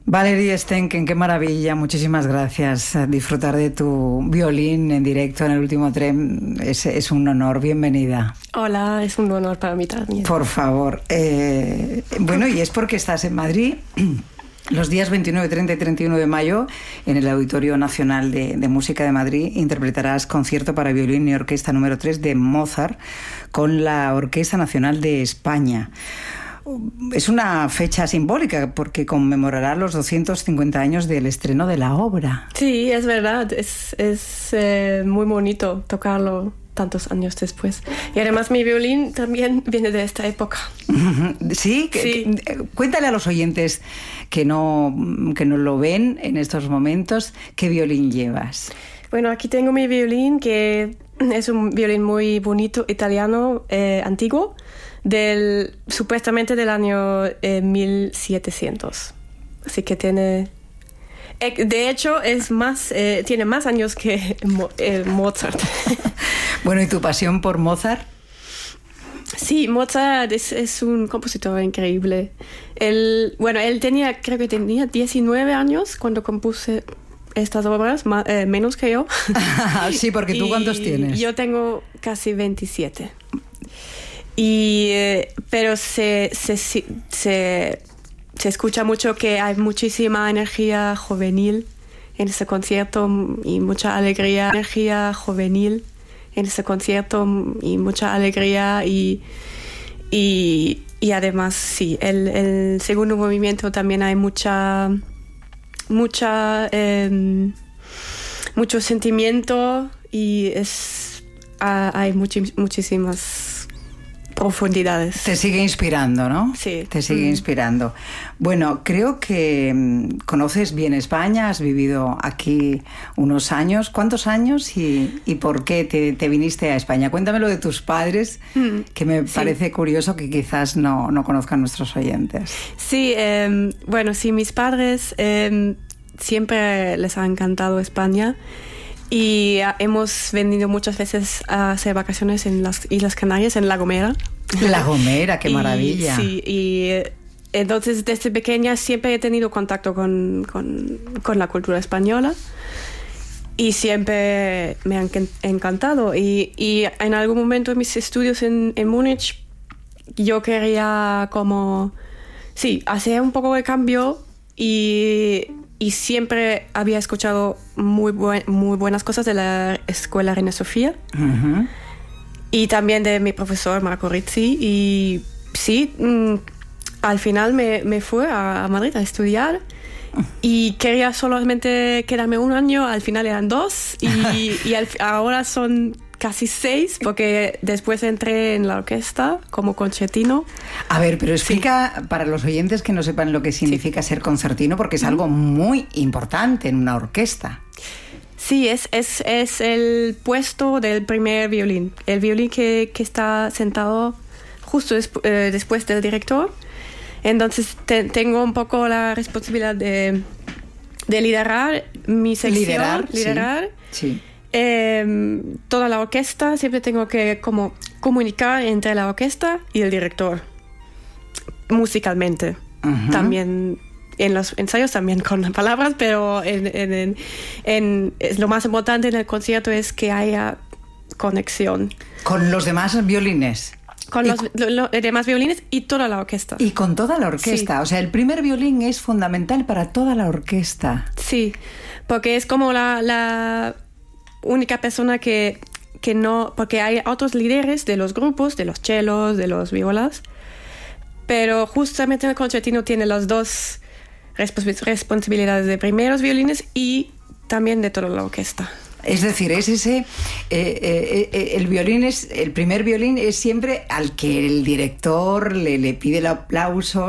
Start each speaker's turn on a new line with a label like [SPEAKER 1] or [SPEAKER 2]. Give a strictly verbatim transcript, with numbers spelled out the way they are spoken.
[SPEAKER 1] Valerie Stenken, qué maravilla, muchísimas gracias. Disfrutar de tu violín en directo en el último tren es, es un honor, bienvenida.
[SPEAKER 2] Hola, es un honor para mí también.
[SPEAKER 1] Por favor. Eh, bueno, y es porque estás en Madrid los días veintinueve, treinta y treinta y uno de mayo en el Auditorio Nacional de, de Música de Madrid. Interpretarás concierto para violín y orquesta número tres de Mozart con la Orquesta Nacional de España. Es una fecha simbólica porque conmemorará los doscientos cincuenta años del estreno de la obra.
[SPEAKER 2] Sí, es verdad, es, es eh, muy bonito tocarlo tantos años después. Y además mi violín también viene de esta época.
[SPEAKER 1] ¿Sí? Que,
[SPEAKER 2] sí.
[SPEAKER 1] Que, cuéntale a los oyentes que no, que no lo ven en estos momentos, ¿qué violín llevas?
[SPEAKER 2] Bueno, aquí tengo mi violín, que es un violín muy bonito, italiano, eh, antiguo, del supuestamente del año eh, mil setecientos. Así que tiene... Eh, de hecho, es más, eh, tiene más años que Mo, eh, Mozart.
[SPEAKER 1] Bueno, ¿y tu pasión por Mozart?
[SPEAKER 2] Sí, Mozart es, es un compositor increíble. Él, bueno, él tenía, creo que tenía diecinueve años cuando compuse estas obras, más, eh, menos que yo.
[SPEAKER 1] Sí, porque tú, ¿cuántos tienes?
[SPEAKER 2] Yo tengo casi veintisiete. Y, eh, pero se, se, se, se escucha mucho que hay muchísima energía juvenil en ese concierto y mucha alegría, energía juvenil en ese concierto y mucha alegría y, y, y además sí, el, el segundo movimiento también hay mucha, mucha, eh, mucho sentimiento y es, hay muchi, muchísimas profundidades.
[SPEAKER 1] Te sigue inspirando, ¿no?
[SPEAKER 2] Sí.
[SPEAKER 1] Te sigue
[SPEAKER 2] mm.
[SPEAKER 1] inspirando. Bueno, creo que mmm, conoces bien España, has vivido aquí unos años. ¿Cuántos años y, y por qué te, te viniste a España? Cuéntamelo de tus padres, mm. que me sí. parece curioso que quizás no, no conozcan nuestros oyentes.
[SPEAKER 2] Sí, eh, bueno, sí, mis padres eh, siempre les ha encantado España. Y hemos venido muchas veces a hacer vacaciones en las Islas Canarias, en La Gomera.
[SPEAKER 1] La Gomera, qué
[SPEAKER 2] y,
[SPEAKER 1] maravilla.
[SPEAKER 2] Sí, y entonces desde pequeña siempre he tenido contacto con, con, con la cultura española y siempre me han encantado. Y, y en algún momento en mis estudios en, en Múnich yo quería como, sí, hacer un poco de cambio y... Y siempre había escuchado muy, buen, muy buenas cosas de la Escuela Reina Sofía. Uh-huh. Y también de mi profesor Marco Rizzi. Y sí, mmm, al final me, me fui a, a Madrid a estudiar. Uh-huh. Y quería solamente quedarme un año, al final eran dos. Y, y al, ahora son casi seis, porque después entré en la orquesta como concertino.
[SPEAKER 1] A ver, pero explica sí. para los oyentes que no sepan lo que significa sí. ser concertino, porque es algo muy importante en una orquesta.
[SPEAKER 2] Sí, es, es, es el puesto del primer violín. El violín que, que está sentado justo des, eh, después del director. Entonces te, tengo un poco la responsabilidad de, de liderar mi sección.
[SPEAKER 1] Liderar,
[SPEAKER 2] liderar.
[SPEAKER 1] Sí. sí.
[SPEAKER 2] Eh, toda la orquesta, siempre tengo que como comunicar entre la orquesta y el director musicalmente. Uh-huh. También en los ensayos también con palabras, pero en, en, en, en, es lo más importante en el concierto es que haya conexión
[SPEAKER 1] con los demás violines.
[SPEAKER 2] Con los lo, lo, demás violines y toda la orquesta.
[SPEAKER 1] Y con toda la orquesta. Sí. O sea, el primer violín es fundamental para toda la orquesta.
[SPEAKER 2] Sí, porque es como la... la única persona que, que no... Porque hay otros líderes de los grupos, de los chelos, de los violas, pero justamente el concertino tiene las dos respons- responsabilidades de primeros violines y también de toda la orquesta.
[SPEAKER 1] Es decir, es ese... Eh, eh, el violín es... El primer violín es siempre al que el director le, le pide el aplauso,